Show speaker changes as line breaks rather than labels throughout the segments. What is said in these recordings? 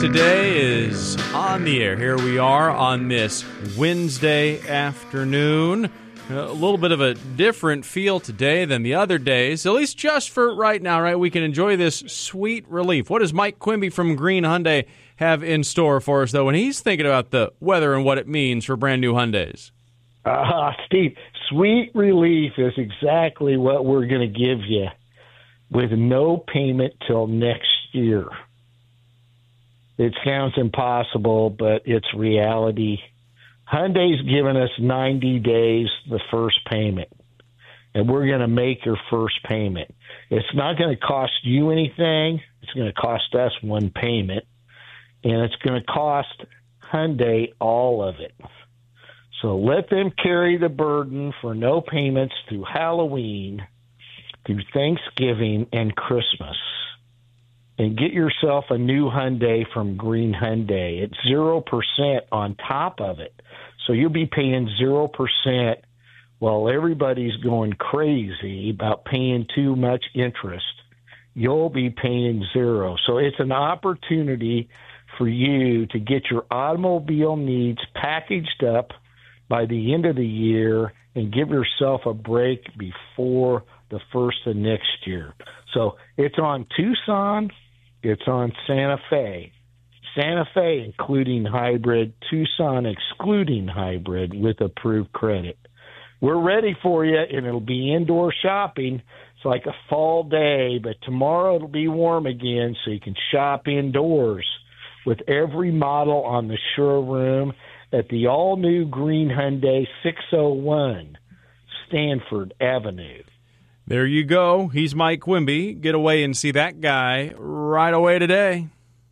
Today is on the air. Here we are on this Wednesday afternoon. A little bit of a different feel today than the other days, at least just for right now, right? We can enjoy this sweet relief. What does Mike Quimby from Green Hyundai have in store for us, though, when he's thinking about the weather and what it means for brand new Hyundais?
Steve, sweet relief is exactly what we're going to give you with no payment till next year. It sounds impossible, but it's reality. Hyundai's given us 90 days the first payment, and we're going to make your first payment. It's not going to cost you anything. It's going to cost us one payment, and it's going to cost Hyundai all of it. So let them carry the burden for no payments through Halloween, through Thanksgiving, and Christmas. And get yourself a new Hyundai from Green Hyundai. It's 0% on top of it. So you'll be paying 0% while everybody's going crazy about paying too much interest. You'll be paying 0. So it's an opportunity for you to get your automobile needs packaged up by the end of the year and give yourself a break before the first of next year. So it's on Tucson. It's on Santa Fe. Santa Fe including hybrid, Tucson excluding hybrid with approved credit. We're ready for you, and it'll be indoor shopping. It's like a fall day, but tomorrow it'll be warm again, so you can shop indoors with every model on the showroom at the all-new Green Hyundai 601 Stanford Avenue.
There you go. He's Mike Quimby. Get away and see that guy right away today.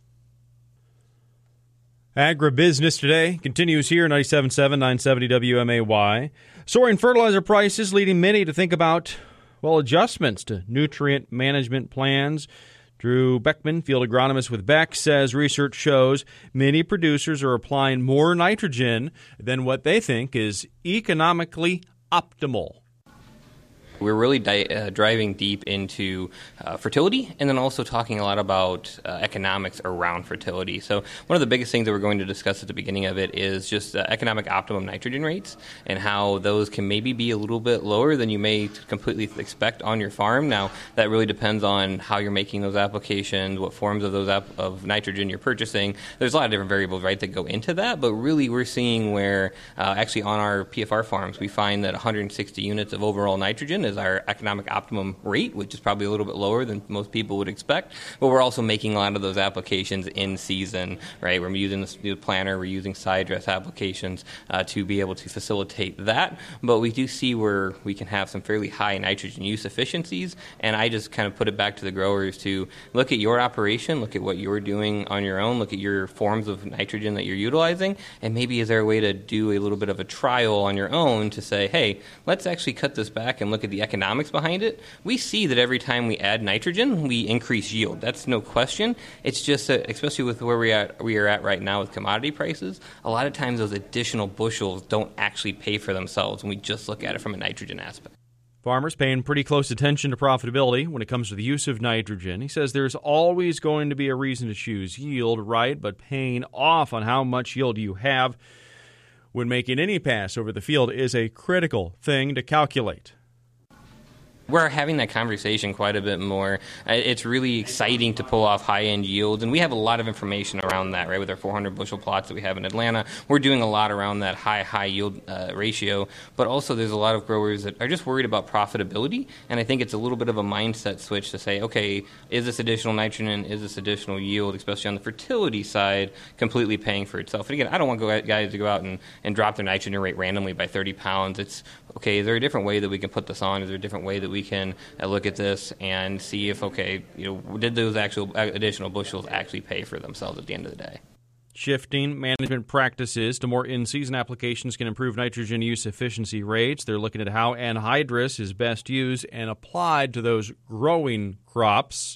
Agribusiness Today continues here, 97.7, 970 WMAY. Soaring fertilizer prices leading many to think about, adjustments to nutrient management plans. Drew Beckman, field agronomist with Beck, says research shows many producers are applying more nitrogen than what they think is economically optimal.
We're really driving deep into fertility and then also talking a lot about economics around fertility. So one of the biggest things that we're going to discuss at the beginning of it is just economic optimum nitrogen rates and how those can maybe be a little bit lower than you may completely expect on your farm. Now, that really depends on how you're making those applications, what forms of those of nitrogen you're purchasing. There's a lot of different variables, right, that go into that, but really we're seeing where actually on our PFR farms we find that 160 units of overall nitrogen is our economic optimum rate, which is probably a little bit lower than most people would expect. But we're also making a lot of those applications in season, right? We're using the planter, we're using side dress applications to be able to facilitate that. But we do see where we can have some fairly high nitrogen use efficiencies. And I just kind of put it back to the growers to look at your operation, look at what you're doing on your own, look at your forms of nitrogen that you're utilizing, and maybe is there a way to do a little bit of a trial on your own to say, hey, let's actually cut this back and look at the economics behind it. We see that every time we add nitrogen, we increase yield. That's no question. It's just that, especially with where we are at right now with commodity prices, a lot of times those additional bushels don't actually pay for themselves when we just look at it from a nitrogen aspect.
Farmers paying pretty close attention to profitability when it comes to the use of nitrogen. He says there's always going to be a reason to choose yield, right, but paying off on how much yield you have when making any pass over the field is a critical thing to calculate.
We're having that conversation quite a bit more. It's really exciting to pull off high-end yields, and we have a lot of information around that, right, with our 400 bushel plots that we have in Atlanta. We're doing a lot around that high yield ratio, but also there's a lot of growers that are just worried about profitability, and I think it's a little bit of a mindset switch to say, okay, is this additional nitrogen, is this additional yield, especially on the fertility side, completely paying for itself? And again, I don't want guys to go out and drop their nitrogen rate randomly by 30 pounds. It's, okay, is there a different way that we can put this on? Is there a different way that we can look at this and see if, did those actual additional bushels actually pay for themselves at the end of the day?
Shifting management practices to more in-season applications can improve nitrogen use efficiency rates. They're looking at how anhydrous is best used and applied to those growing crops.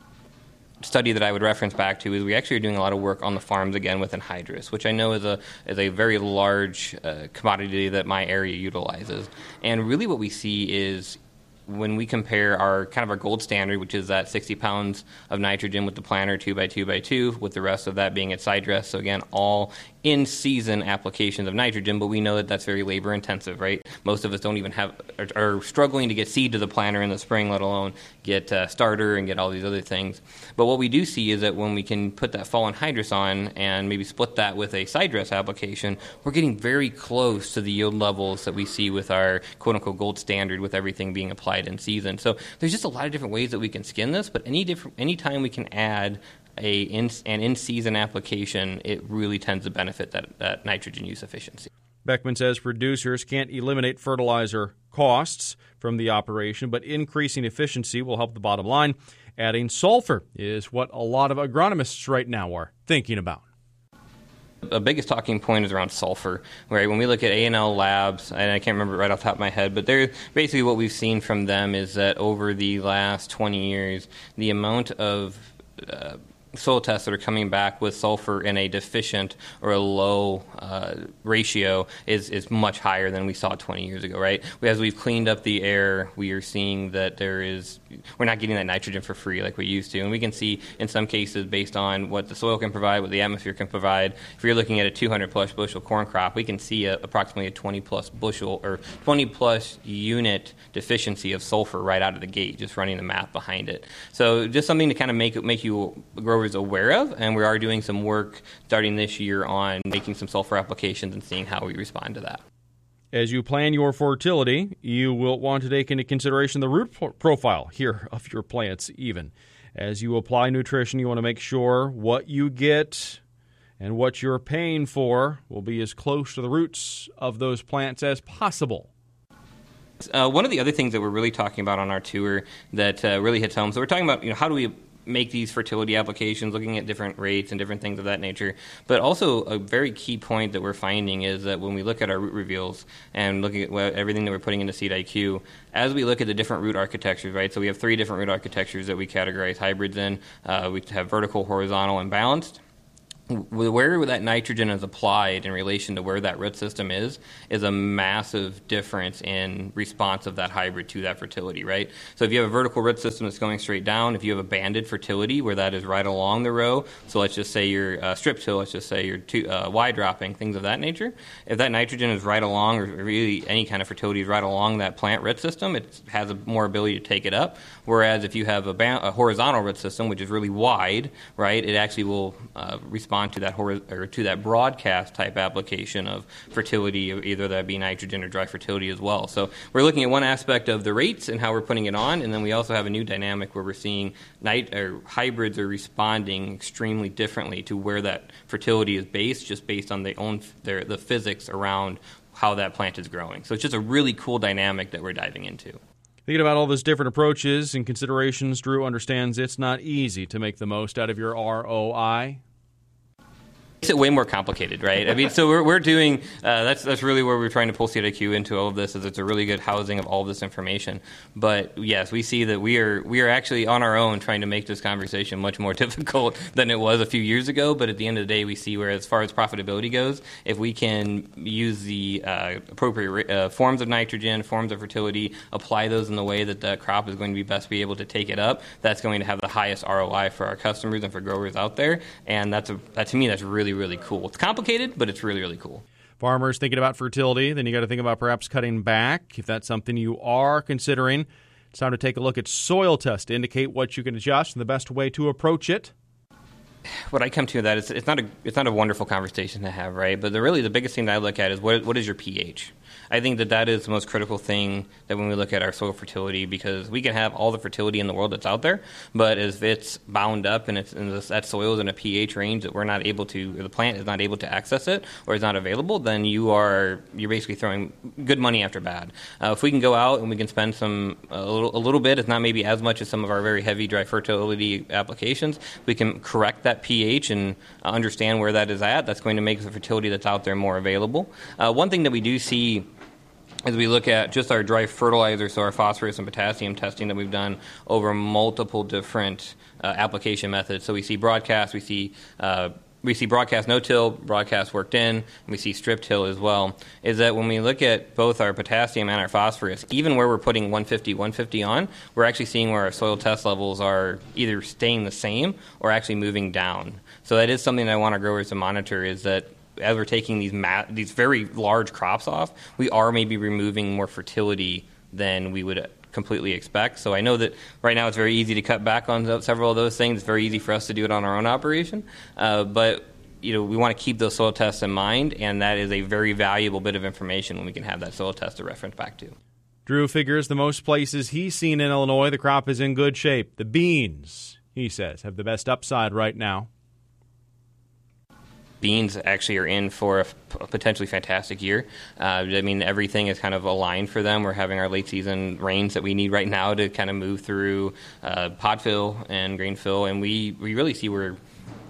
Study that I would reference back to is we actually are doing a lot of work on the farms again with anhydrous, which I know is a very large commodity that my area utilizes. And really what we see is when we compare our gold standard, which is that 60 pounds of nitrogen with the planter 2x2x2, with the rest of that being at side dress. So again, all in-season applications of nitrogen, but we know that that's very labor-intensive, right? Most of us don't even are struggling to get seed to the planter in the spring, let alone get starter and get all these other things. But what we do see is that when we can put that fall anhydrous on and maybe split that with a side dress application, we're getting very close to the yield levels that we see with our quote-unquote gold standard, with everything being applied in season. So there's just a lot of different ways that we can skin this, but any time we can add an in-season application, it really tends to benefit that nitrogen use efficiency.
Beckman says producers can't eliminate fertilizer costs from the operation, but increasing efficiency will help the bottom line. Adding sulfur is what a lot of agronomists right now are thinking about.
The biggest talking point is around sulfur, right? When we look at A&L Labs, and I can't remember right off the top of my head, but they're basically what we've seen from them is that over the last 20 years, the amount of soil tests that are coming back with sulfur in a deficient or a low ratio is much higher than we saw 20 years ago, right? As we've cleaned up the air, we are seeing that we're not getting that nitrogen for free like we used to. And we can see in some cases, based on what the soil can provide, what the atmosphere can provide, if you're looking at a 200-plus bushel corn crop, we can see approximately a 20-plus bushel or 20-plus unit deficiency of sulfur right out of the gate, just running the math behind it. So just something to kind of make you growers aware of, and we are doing some work starting this year on making some sulfur applications and seeing how we respond to that.
As you plan your fertility, you will want to take into consideration the root profile here of your plants even. As you apply nutrition, you want to make sure what you get and what you're paying for will be as close to the roots of those plants as possible.
One of the other things that we're really talking about on our tour that really hits home, so we're talking about how do we make these fertility applications, looking at different rates and different things of that nature. But also a very key point that we're finding is that when we look at our root reveals and looking at everything that we're putting into Seed IQ, as we look at the different root architectures, right? So we have 3 different root architectures that we categorize hybrids in. We have vertical, horizontal, and balanced. Where that nitrogen is applied in relation to where that root system is a massive difference in response of that hybrid to that fertility, right? So if you have a vertical root system that's going straight down, if you have a banded fertility where that is right along the row, so let's just say your strip till, let's just say your wide dropping, things of that nature, if that nitrogen is right along, or really any kind of fertility is right along that plant root system, it has more ability to take it up. Whereas if you have a horizontal root system, which is really wide, right, it actually will respond to that broadcast type application of fertility, either that be nitrogen or dry fertility as well. So we're looking at one aspect of the rates and how we're putting it on, and then we also have a new dynamic where we're seeing hybrids are responding extremely differently to where that fertility is based, just based on the physics around how that plant is growing. So it's just a really cool dynamic that we're diving into.
Thinking about all those different approaches and considerations, Drew understands it's not easy to make the most out of your ROI.
Makes it way more complicated, right? I mean, so we're doing that's really where we're trying to pull Seed IQ into all of this. Is it's a really good housing of all of this information. But yes, we see that we are actually on our own trying to make this conversation much more difficult than it was a few years ago. But at the end of the day, we see where, as far as profitability goes, if we can use the appropriate forms of nitrogen, forms of fertility, apply those in the way that the crop is going to be able to take it up, that's going to have the highest ROI for our customers and for growers out there. And to me, that's really cool. It's complicated, but it's really cool.
Farmers thinking about fertility, then you got to think about perhaps cutting back. If that's something you are considering, it's time to take a look at soil tests to indicate what you can adjust and the best way to approach it.
What I come to that is it's not a wonderful conversation to have, right? But the biggest thing that I look at is what is your pH? I think that is the most critical thing that when we look at our soil fertility, because we can have all the fertility in the world that's out there, but if it's bound up and that soil is in a pH range that we're not able to, or the plant is not able to access it, or is not available, then you're basically throwing good money after bad. If we can go out and we can spend a little bit, it's not maybe as much as some of our very heavy dry fertility applications, we can correct that pH and understand where that is at. That's going to make the fertility that's out there more available. One thing that we do see as we look at just our dry fertilizer, so our phosphorus and potassium testing that we've done over multiple different application methods. So we see broadcast, we see we see broadcast no-till, broadcast worked in, and we see strip till as well, is that when we look at both our potassium and our phosphorus, even where we're putting 150 on, we're actually seeing where our soil test levels are either staying the same or actually moving down. So that is something that I want our growers to monitor, is that as we're taking these very large crops off, we are maybe removing more fertility than we would completely expect. So I know that right now it's very easy to cut back on several of those things. It's very easy for us to do it on our own operation. But we want to keep those soil tests in mind, and that is a very valuable bit of information when we can have that soil test to reference back to.
Drew figures the most places he's seen in Illinois, the crop is in good shape. The beans, he says, have the best upside right now.
Beans actually are in for a potentially fantastic year. Everything is kind of aligned for them. We're having our late season rains that we need right now to kind of move through pod fill and grain fill, and we really see where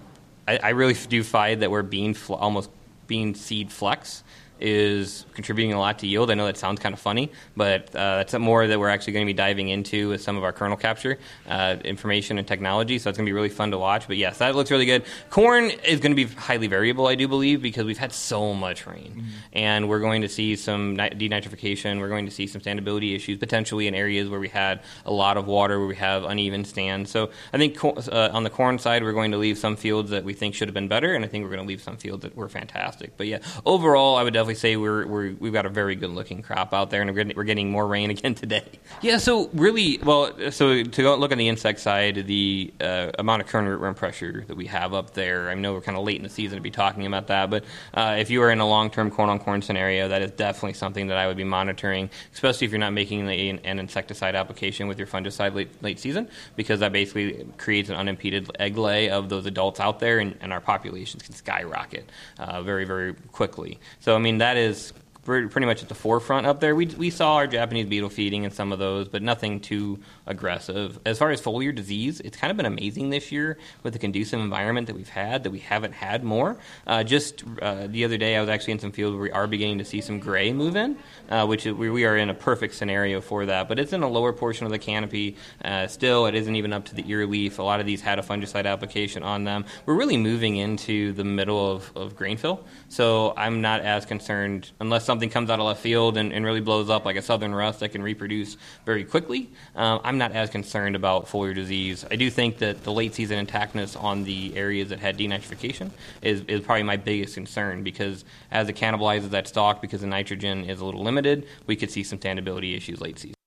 I really do find that where almost bean seed flex is contributing a lot to yield. I know that sounds kind of funny, but that's more that we're actually going to be diving into with some of our kernel capture information and technology, so it's going to be really fun to watch. But yes, that looks really good. Corn is going to be highly variable, I do believe, because we've had so much rain, and we're going to see some denitrification. We're going to see some standability issues potentially in areas where we had a lot of water, where we have uneven stands. So I think on the corn side, we're going to leave some fields that we think should have been better, and I think we're going to leave some fields that were fantastic. But yeah, overall, I would definitely say we've got a very good looking crop out there, and we're getting more rain again today. Yeah, so really, so to go look on the insect side, the amount of kernel rootworm pressure that we have up there, I know we're kind of late in the season to be talking about that, but if you are in a long-term corn-on-corn scenario, that is definitely something that I would be monitoring, especially if you're not making an insecticide application with your fungicide late season, because that basically creates an unimpeded egg lay of those adults out there, and our populations can skyrocket very, very quickly. So, that is pretty much at the forefront up there. We saw our Japanese beetle feeding and some of those, but nothing too aggressive. As far as foliar disease, it's kind of been amazing this year with the conducive environment that we've had, that we haven't had more. The other day, I was actually in some fields where we are beginning to see some gray move in, which we are in a perfect scenario for that. But it's in a lower portion of the canopy. Still, it isn't even up to the ear leaf. A lot of these had a fungicide application on them. We're really moving into the middle of grain fill, so I'm not as concerned unless something comes out of left field and really blows up like a southern rust that can reproduce very quickly. I'm not as concerned about foliar disease. I do think that the late season intactness on the areas that had denitrification is probably my biggest concern, because as it cannibalizes that stalk, because the nitrogen is a little limited, we could see some standability issues late season.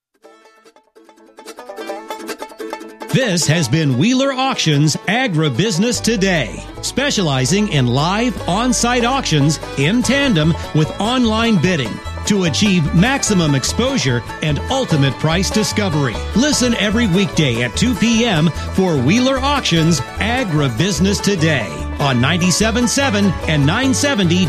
This has been Wheeler Auctions Agribusiness Today, specializing in live on-site auctions in tandem with online bidding to achieve maximum exposure and ultimate price discovery. Listen every weekday at 2 p.m. for Wheeler Auctions Agribusiness Today on 97.7 and 970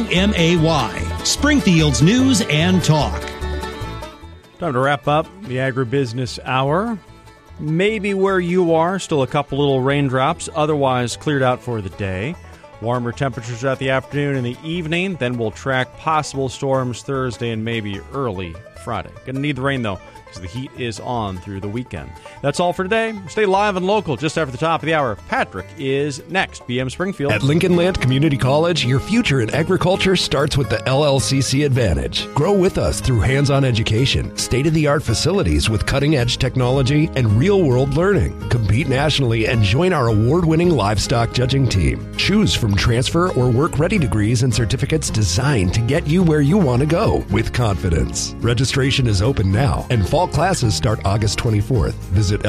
WMAY, Springfield's News and Talk.
Time to wrap up the Agribusiness Hour. Maybe where you are, still a couple little raindrops, otherwise cleared out for the day. Warmer temperatures throughout the afternoon and the evening, then we'll track possible storms Thursday and maybe early Friday. Going to need the rain, though, because the heat is on through the weekend. That's all for today. Stay live and local just after the top of the hour. Patrick is next. BM Springfield.
At Lincoln Land Community College, your future in agriculture starts with the LLCC Advantage. Grow with us through hands-on education, state-of-the-art facilities with cutting-edge technology, and real-world learning. Compete nationally and join our award-winning livestock judging team. Choose from transfer or work-ready degrees and certificates designed to get you where you want to go with confidence. Registration is open now, and fall classes start August 24th. Visit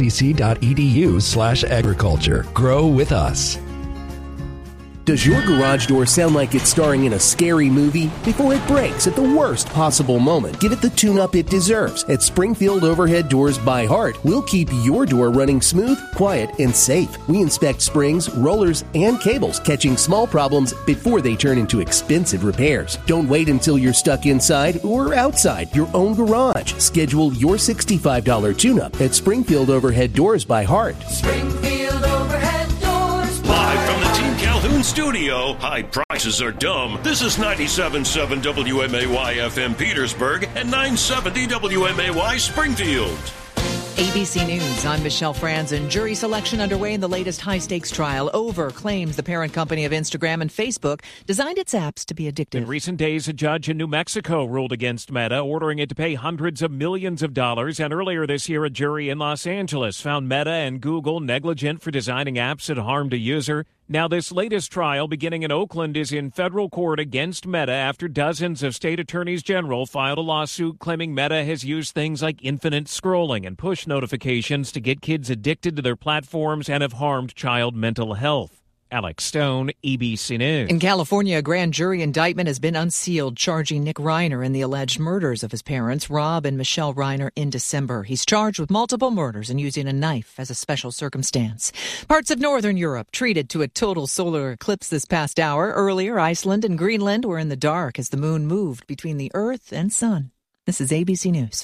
llcc.edu/agriculture. Grow with us.
Does your garage door sound like it's starring in a scary movie? Before it breaks at the worst possible moment, give it the tune-up it deserves. At Springfield Overhead Doors by Heart, we'll keep your door running smooth, quiet, and safe. We inspect springs, rollers, and cables, catching small problems before they turn into expensive repairs. Don't wait until you're stuck inside or outside your own garage. Schedule your $65 tune-up at Springfield Overhead Doors by Heart.
Springfield Overhead Doors.
Live from the Team Calhoun studio, high prices are dumb. This is 97.7 WMAY FM Petersburg and 970 WMAY Springfield.
ABC News, I'm Michelle Franzen. Jury selection underway in the latest high-stakes trial. Over claims the parent company of Instagram and Facebook designed its apps to be addictive.
In recent days, a judge in New Mexico ruled against Meta, ordering it to pay hundreds of millions of dollars. And earlier this year, a jury in Los Angeles found Meta and Google negligent for designing apps that harmed a user. Now, this latest trial, beginning in Oakland, is in federal court against Meta after dozens of state attorneys general filed a lawsuit claiming Meta has used things like infinite scrolling and push notifications to get kids addicted to their platforms and have harmed child mental health. Alex Stone, ABC News.
In California, a grand jury indictment has been unsealed, charging Nick Reiner in the alleged murders of his parents, Rob and Michelle Reiner, in December. He's charged with multiple murders and using a knife as a special circumstance. Parts of northern Europe treated to a total solar eclipse this past hour. Earlier, Iceland and Greenland were in the dark as the moon moved between the Earth and Sun. This is ABC News.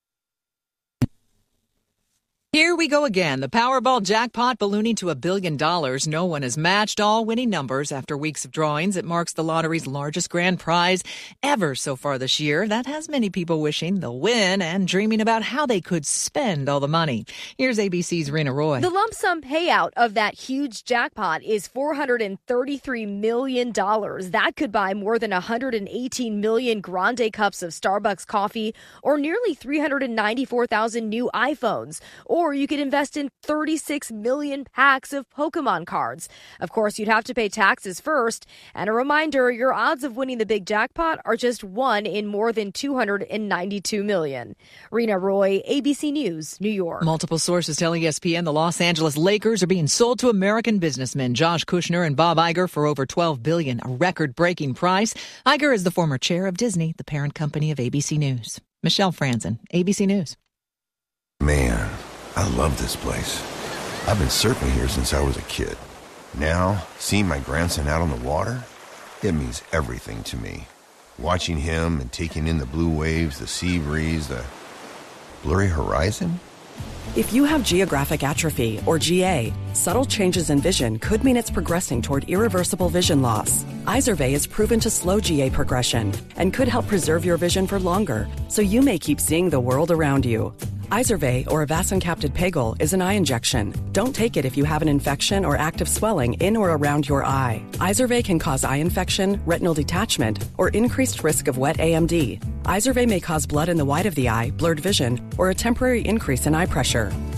Here we go again. The Powerball jackpot ballooning to $1 billion. No one has matched all winning numbers after weeks of drawings. It marks the lottery's largest grand prize ever so far this year. That has many people wishing they'll win and dreaming about how they could spend all the money. Here's ABC's Rena Roy.
The lump sum payout of that huge jackpot is $433 million. That could buy more than 118 million grande cups of Starbucks coffee or nearly 394,000 new iPhones. Or you could invest in 36 million packs of Pokemon cards. Of course, you'd have to pay taxes first. And a reminder, your odds of winning the big jackpot are just 1 in more than 292 million. Rena Roy, ABC News, New York.
Multiple sources tell ESPN the Los Angeles Lakers are being sold to American businessmen Josh Kushner and Bob Iger for over $12 billion, a record-breaking price. Iger is the former chair of Disney, the parent company of ABC News. Michelle Franzen, ABC News.
Man, I love this place. I've been surfing here since I was a kid. Now, seeing my grandson out on the water, it means everything to me. Watching him and taking in the blue waves, the sea breeze, the blurry horizon.
If you have geographic atrophy, or GA, subtle changes in vision could mean it's progressing toward irreversible vision loss. Izervay is proven to slow GA progression and could help preserve your vision for longer, so you may keep seeing the world around you. Izervay, or avacincaptad pegol, is an eye injection. Don't take it if you have an infection or active swelling in or around your eye. Izervay can cause eye infection, retinal detachment, or increased risk of wet AMD. Izervay may cause blood in the white of the eye, blurred vision, or a temporary increase in eye pressure.